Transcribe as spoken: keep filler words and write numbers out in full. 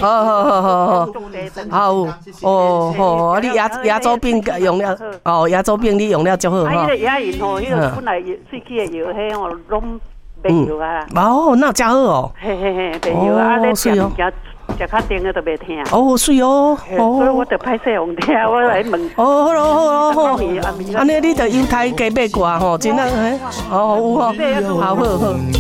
好好好好好，哦吼，啊你牙牙周病用了，哦牙周病你用了就好啊， 哈。 迄个牙龈吼，迄个本来喙齿的药，迄吼拢袂药啊。 哦，那真好哦。 嘿嘿嘿，袂药啊，你食物件食较甜的都袂听。 哦，是哦。 所以我得歹势用听，我来问。 哦，好咯好咯好。安尼你着犹太加八卦吼，真啊，哦有哦，好好好。